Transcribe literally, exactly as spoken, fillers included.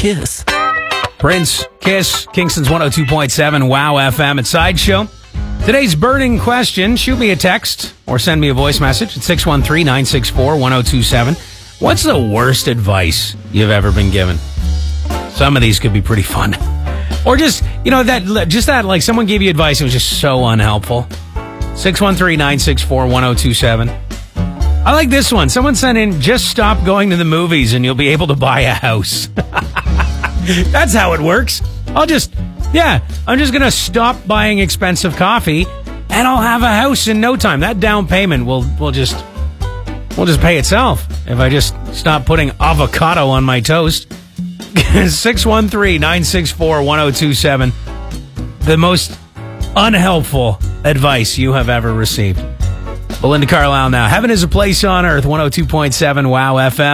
Kiss. Prince, Kiss, Kingston's one oh two point seven, Wow F M at Sideshow. Today's burning question, shoot me a text or send me a voice message at six one three, nine six four, one oh two seven. What's the worst advice you've ever been given? Some of these could be pretty fun. Or just, you know, that just that, like someone gave you advice and it was just so unhelpful. six one three, nine six four, one oh two seven. I like this one. Someone sent in, just stop going to the movies and you'll be able to buy a house. That's how it works. I'll just, yeah, I'm just going to stop buying expensive coffee and I'll have a house in no time. That down payment will, will just, will just pay itself if I just stop putting avocado on my toast. six one three, nine six four, one oh two seven. The most unhelpful advice you have ever received. Belinda Carlisle now. Heaven is a place on earth, one oh two point seven Wow F M.